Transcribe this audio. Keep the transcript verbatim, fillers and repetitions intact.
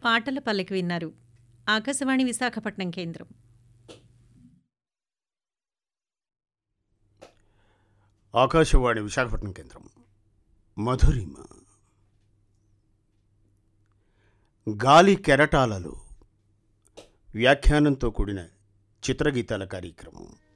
పాటల పల్లకి విన్నారు. ఆకాశవాణి విశాఖపట్నం కేంద్రం. ఆకాశవాణి విశాఖపట్నం కేంద్రం. మధురిమ గాలి కెరటాలలో వ్యాఖ్యానంతో కూడిన చిత్రగీతాల కార్యక్రమం.